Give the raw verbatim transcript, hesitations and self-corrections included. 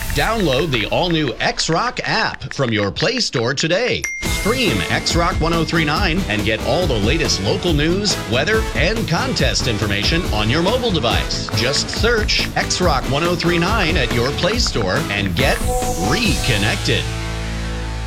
Download the all-new X-Rock app from your Play Store today. Stream X-Rock ten thirty-nine and get all the latest local news, weather, and contest information on your mobile device. Just search X-Rock ten thirty-nine at your Play Store and get reconnected.